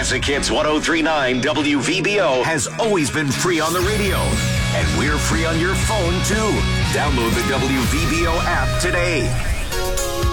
Classic Hits 1039 WVBO has always been free on the radio. And we're free on your phone, too. Download the WVBO app today.